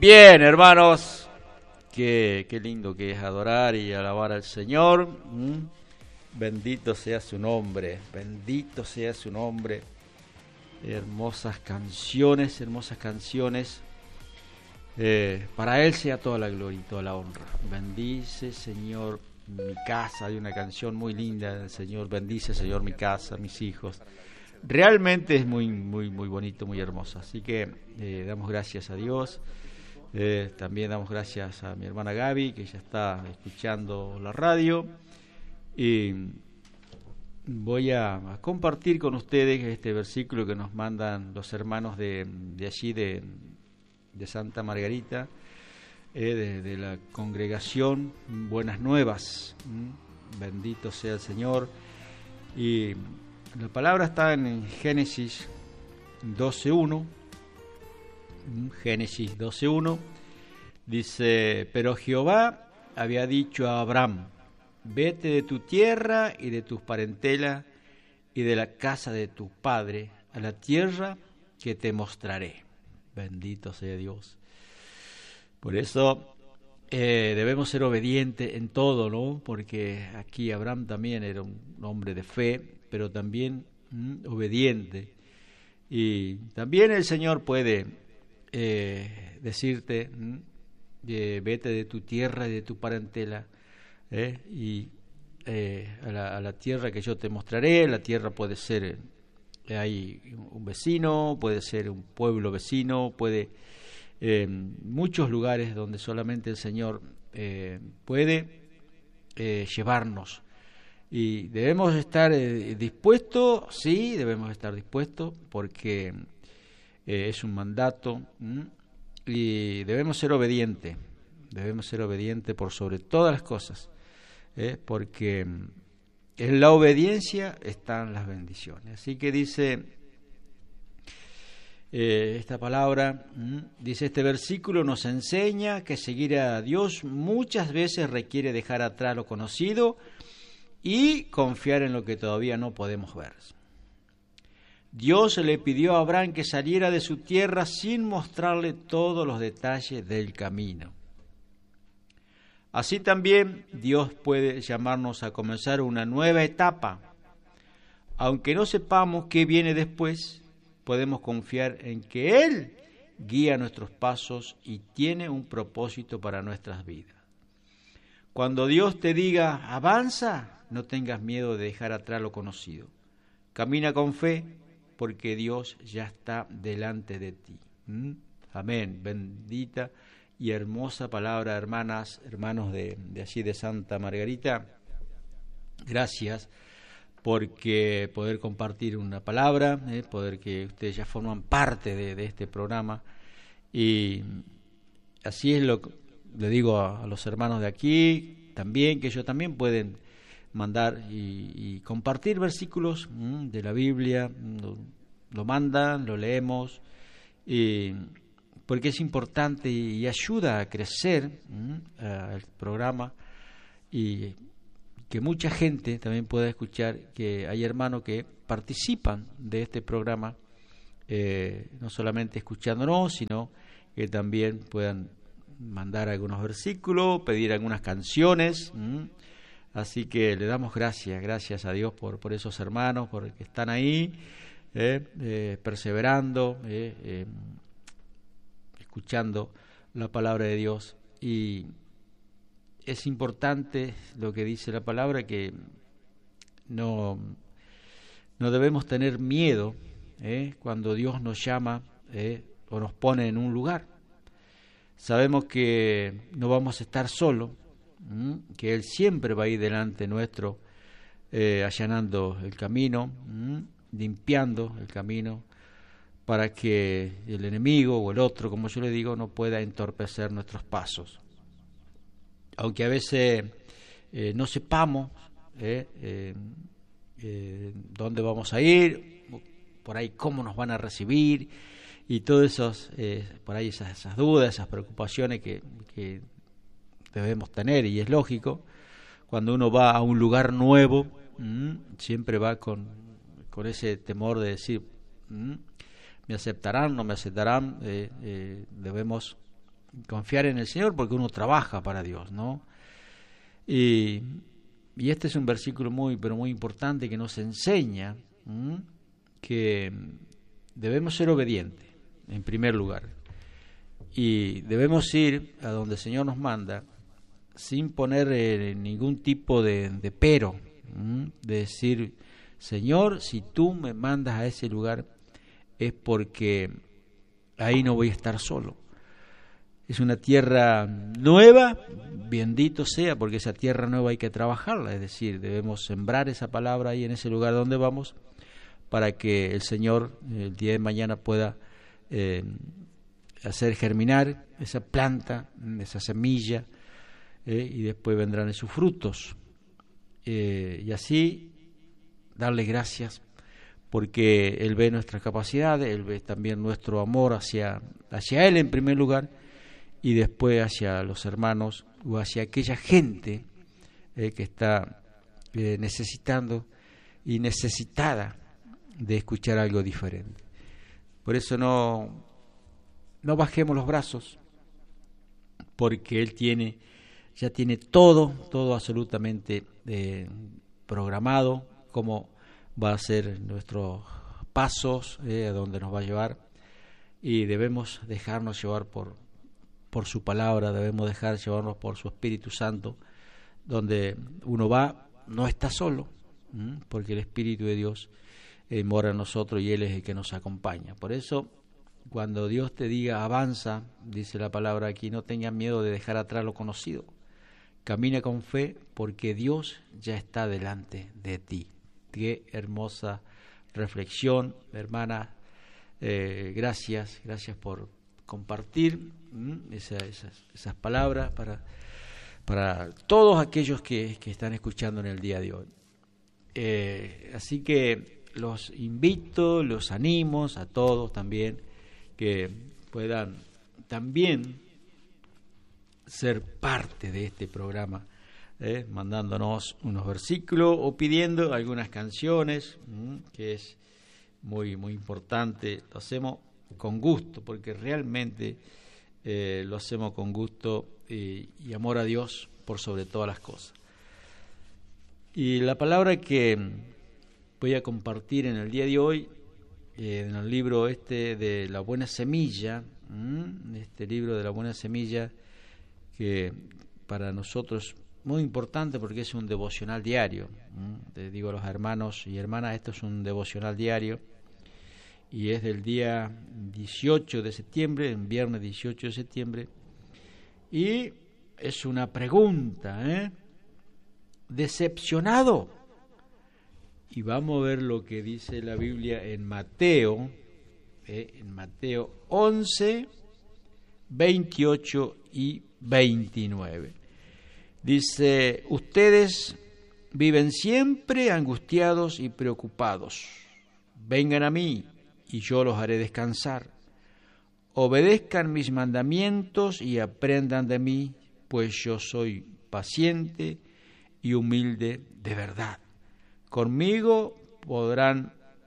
Bien, hermanos, qué lindo que es adorar y alabar al Señor. Bendito sea su nombre, bendito sea su nombre. Hermosas canciones, hermosas canciones. Para Él sea toda la gloria y toda la honra. Bendice, Señor, mi casa. Hay una canción muy linda del Señor. Bendice, Señor, mi casa, mis hijos. Realmente es muy bonito, muy hermoso. Así que damos gracias a Dios. También damos gracias a mi hermana Gaby, que ya está escuchando la radio. Y voy a compartir con ustedes este versículo que nos mandan los hermanos de allí, de Santa Margarita, de la congregación Buenas Nuevas. Bendito sea el Señor. Y la palabra está en Génesis 12:1. Génesis 12:1 dice: pero Jehová había dicho a Abraham: vete de tu tierra y de tus parentelas y de la casa de tu padre a la tierra que te mostraré. Bendito sea Dios. Por eso debemos ser obedientes en todo, ¿no? Porque aquí Abraham también era un hombre de fe, pero también obediente. Y también el Señor puede decirte: vete de tu tierra y de tu parentela y a la tierra que yo te mostraré. La tierra puede ser hay un vecino, puede ser un pueblo vecino, puede muchos lugares donde solamente el Señor puede llevarnos. Y debemos estar dispuestos, sí, debemos estar dispuestos, porque es un mandato, y debemos ser obedientes por sobre todas las cosas, porque en la obediencia están las bendiciones. Así que dice esta palabra, dice este versículo, nos enseña que seguir a Dios muchas veces requiere dejar atrás lo conocido y confiar en lo que todavía no podemos ver. Dios le pidió a Abraham que saliera de su tierra sin mostrarle todos los detalles del camino. Así también Dios puede llamarnos a comenzar una nueva etapa. Aunque no sepamos qué viene después, podemos confiar en que Él guía nuestros pasos y tiene un propósito para nuestras vidas. Cuando Dios te diga, avanza, no tengas miedo de dejar atrás lo conocido. Camina con fe, porque Dios ya está delante de ti. Amén. Bendita y hermosa palabra, hermanas, hermanos de allí de Santa Margarita. Gracias porque poder compartir una palabra, poder que ustedes ya forman parte de este programa. Y así es lo que le digo a los hermanos de aquí, también, que ellos también pueden mandar y compartir versículos de la Biblia. Lo mandan, lo leemos, porque es importante y ayuda a crecer el programa, y que mucha gente también pueda escuchar que hay hermanos que participan de este programa, no solamente escuchándonos, sino que también puedan mandar algunos versículos, pedir algunas canciones. Así que le damos gracias a Dios por esos hermanos, porque están ahí perseverando, escuchando la palabra de Dios. Y es importante lo que dice la palabra, que no debemos tener miedo cuando Dios nos llama o nos pone en un lugar. Sabemos que no vamos a estar solos, que Él siempre va a ir delante nuestro, allanando el camino, limpiando el camino, para que el enemigo o el otro, como yo le digo, no pueda entorpecer nuestros pasos. Aunque a veces no sepamos dónde vamos a ir, por ahí cómo nos van a recibir, y todos esos, por ahí esas dudas, esas preocupaciones que debemos tener, y es lógico. Cuando uno va a un lugar nuevo, siempre va con ese temor de decir, ¿me aceptarán, no me aceptarán? Debemos confiar en el Señor porque uno trabaja para Dios, ¿no? Y este es un versículo muy, pero muy importante que nos enseña que debemos ser obedientes, en primer lugar. Y debemos ir a donde el Señor nos manda sin poner ningún tipo de pero, de decir, Señor, si tú me mandas a ese lugar es porque ahí no voy a estar solo. Es una tierra nueva, bendito sea, porque esa tierra nueva hay que trabajarla, es decir, debemos sembrar esa palabra ahí en ese lugar donde vamos para que el Señor el día de mañana pueda hacer germinar esa planta, esa semilla, y después vendrán esos frutos. Y así darle gracias porque Él ve nuestras capacidades, Él ve también nuestro amor hacia Él en primer lugar y después hacia los hermanos o hacia aquella gente que está necesitando y necesitada de escuchar algo diferente. Por eso no bajemos los brazos, porque Él ya tiene todo absolutamente programado, cómo va a ser nuestros pasos, a dónde nos va a llevar, y debemos dejarnos llevar por su palabra, debemos dejar llevarnos por su Espíritu Santo. Donde uno va, no está solo, porque el Espíritu de Dios mora en nosotros y Él es el que nos acompaña. Por eso, cuando Dios te diga avanza, dice la palabra aquí, no tengas miedo de dejar atrás lo conocido. Camina con fe porque Dios ya está delante de ti. Qué hermosa reflexión, hermana. Gracias por compartir esas palabras para todos aquellos que están escuchando en el día de hoy. Así que los invito, los animo a todos también que puedan también ser parte de este programa, mandándonos unos versículos o pidiendo algunas canciones, que es muy, muy importante. Lo hacemos con gusto, porque realmente lo hacemos con gusto y amor a Dios por sobre todas las cosas. Y la palabra que voy a compartir en el día de hoy, en el libro de la buena semilla, este libro de la buena semilla, que para nosotros muy importante porque es un devocional diario. Les digo a los hermanos y hermanas, esto es un devocional diario y es del día 18 de septiembre, en viernes 18 de septiembre, y es una pregunta, ¿decepcionado? Y vamos a ver lo que dice la Biblia en Mateo 11, 28 y 29. Dice, ustedes viven siempre angustiados y preocupados. Vengan a mí y yo los haré descansar. Obedezcan mis mandamientos y aprendan de mí, pues yo soy paciente y humilde de verdad. Conmigo podrán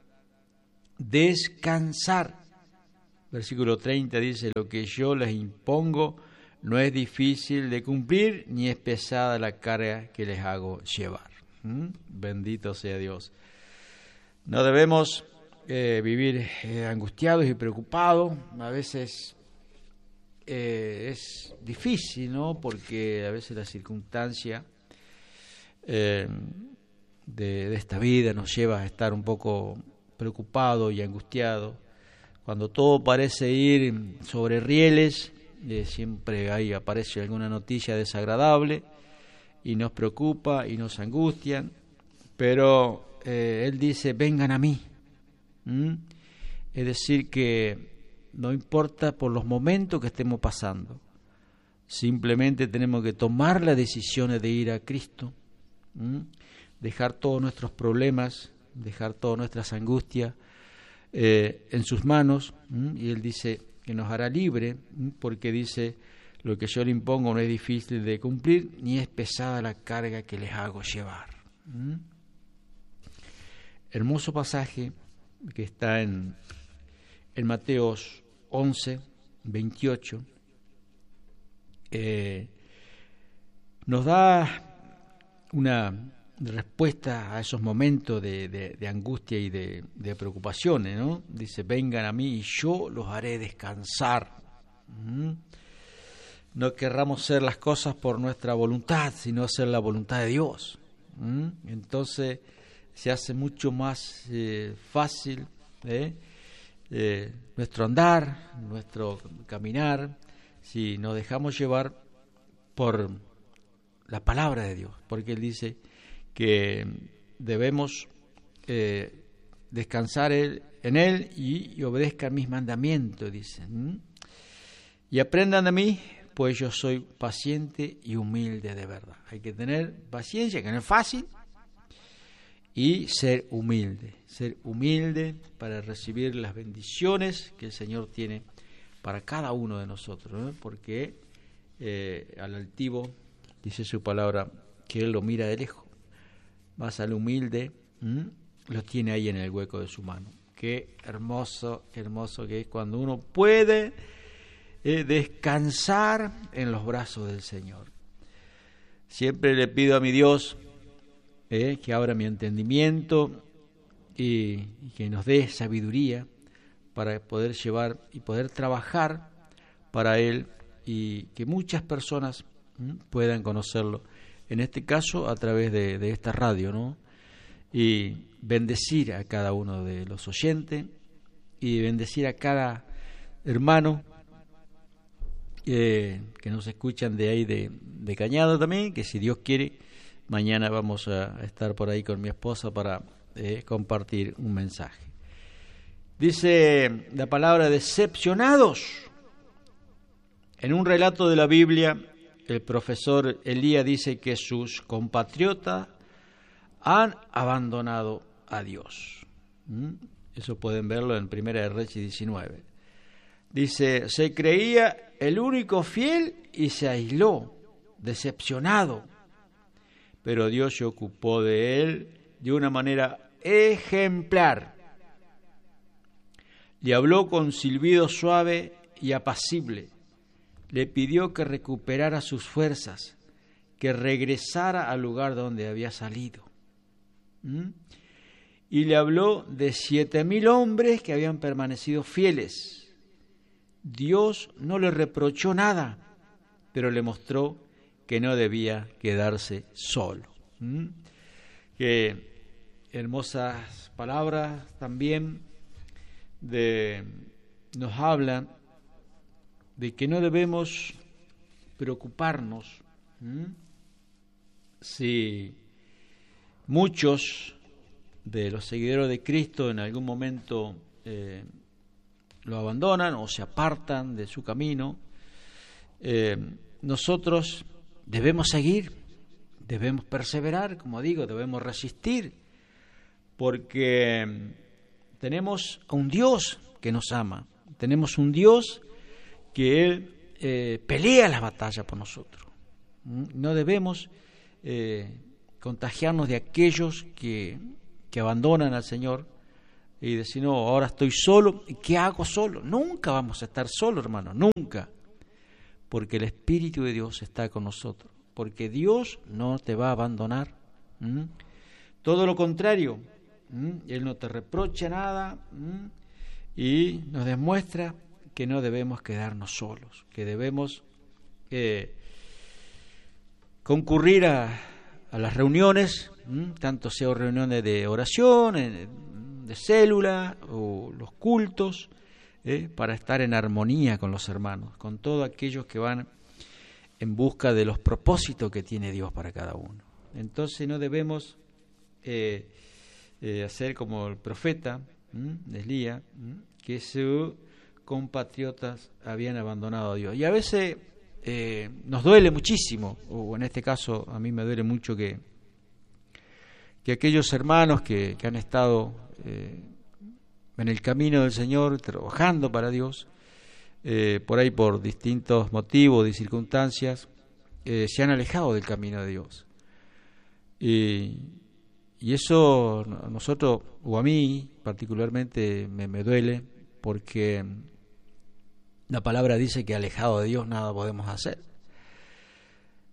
descansar. Versículo 30 dice, lo que yo les impongo no es difícil de cumplir, ni es pesada la carga que les hago llevar. Bendito sea Dios. No debemos vivir angustiados y preocupados. A veces es difícil, ¿no? Porque a veces la circunstancia de esta vida nos lleva a estar un poco preocupado y angustiado. Cuando todo parece ir sobre rieles, siempre ahí aparece alguna noticia desagradable y nos preocupa y nos angustian, pero Él dice, vengan a mí. Es decir, que no importa por los momentos que estemos pasando, simplemente tenemos que tomar las decisiones de ir a Cristo, dejar todos nuestros problemas, dejar todas nuestras angustias en sus manos, y Él dice que nos hará libre, porque dice, lo que yo le impongo no es difícil de cumplir, ni es pesada la carga que les hago llevar. Hermoso pasaje que está en Mateo 11, 28, nos da una respuesta a esos momentos de angustia y de preocupaciones, ¿no? Dice, vengan a mí y yo los haré descansar. No querramos hacer las cosas por nuestra voluntad, sino hacer la voluntad de Dios. Entonces se hace mucho más fácil nuestro andar, nuestro caminar, si nos dejamos llevar por la palabra de Dios, porque Él dice que debemos descansar en Él y obedezcan mis mandamientos, dice. Y aprendan de mí, pues yo soy paciente y humilde de verdad. Hay que tener paciencia, que no es fácil, y ser humilde para recibir las bendiciones que el Señor tiene para cada uno de nosotros, ¿no? Porque al altivo, dice su palabra, que Él lo mira de lejos, más al humilde lo tiene ahí en el hueco de su mano. Qué hermoso que es cuando uno puede descansar en los brazos del Señor. Siempre le pido a mi Dios que abra mi entendimiento y que nos dé sabiduría para poder llevar y poder trabajar para Él y que muchas personas puedan conocerlo, en este caso a través de esta radio, ¿no? Y bendecir a cada uno de los oyentes y bendecir a cada hermano que nos escuchan de ahí de Cañado también, que si Dios quiere mañana vamos a estar por ahí con mi esposa para compartir un mensaje. Dice la palabra decepcionados. En un relato de la Biblia, el profesor Elías dice que sus compatriotas han abandonado a Dios. Eso pueden verlo en Primera de Reyes 19. Dice, se creía el único fiel y se aisló, decepcionado. Pero Dios se ocupó de él de una manera ejemplar. Le habló con silbido suave y apacible. Le pidió que recuperara sus fuerzas, que regresara al lugar donde había salido. Y le habló de 7,000 hombres que habían permanecido fieles. Dios no le reprochó nada, pero le mostró que no debía quedarse solo. Qué hermosas palabras también nos hablan de que no debemos preocuparnos si muchos de los seguidores de Cristo en algún momento lo abandonan o se apartan de su camino. Nosotros debemos seguir, debemos perseverar, como digo, debemos resistir, porque tenemos a un Dios que nos ama, tenemos un Dios que Él pelea las batallas por nosotros. No debemos contagiarnos de aquellos que abandonan al Señor y decir, no, ahora estoy solo, ¿y qué hago solo? Nunca vamos a estar solos, hermano, nunca, porque el Espíritu de Dios está con nosotros, porque Dios no te va a abandonar. Todo lo contrario, Él no te reprocha nada y nos demuestra que no debemos quedarnos solos, que debemos concurrir a las reuniones, tanto sean reuniones de oración, de célula o los cultos, para estar en armonía con los hermanos, con todos aquellos que van en busca de los propósitos que tiene Dios para cada uno. Entonces no debemos hacer como el profeta Elías, que sus compatriotas habían abandonado a Dios. Y a veces nos duele muchísimo, o en este caso a mí me duele mucho que aquellos hermanos que han estado en el camino del Señor, trabajando para Dios, por ahí por distintos motivos y circunstancias, se han alejado del camino de Dios. Y eso a nosotros, o a mí particularmente, me duele, porque la palabra dice que alejado de Dios nada podemos hacer.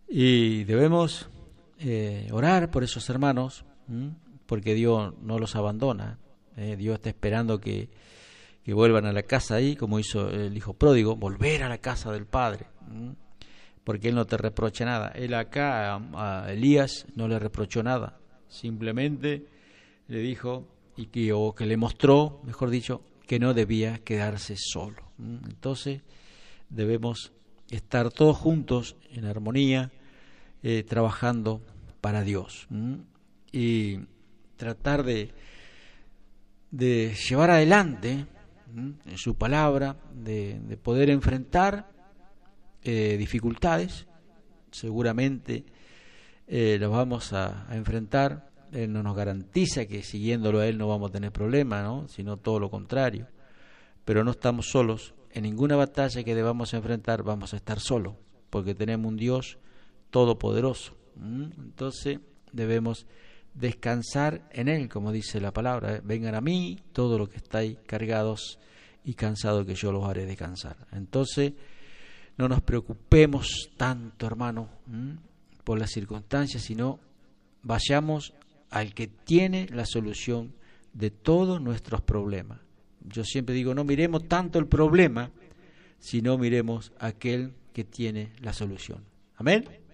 Y debemos orar por esos hermanos, porque Dios no los abandona. Dios está esperando que vuelvan a la casa ahí, como hizo el hijo pródigo, volver a la casa del Padre, porque Él no te reprocha nada. Él acá a Elías no le reprochó nada, simplemente le dijo, o que le mostró, mejor dicho, que no debía quedarse solo. Entonces debemos estar todos juntos en armonía, trabajando para Dios, y tratar de llevar adelante en su palabra, de poder enfrentar dificultades. Seguramente los vamos a enfrentar. Él no nos garantiza que siguiéndolo a Él no vamos a tener problemas, ¿no? Sino todo lo contrario. Pero no estamos solos. En ninguna batalla que debamos enfrentar vamos a estar solos, porque tenemos un Dios todopoderoso. Entonces debemos descansar en Él, como dice la palabra. Vengan a mí todos los que estáis cargados y cansados, que yo los haré descansar. Entonces no nos preocupemos tanto, hermano, por las circunstancias, sino vayamos al que tiene la solución de todos nuestros problemas. Yo siempre digo, no miremos tanto el problema, sino miremos a aquel que tiene la solución. Amén.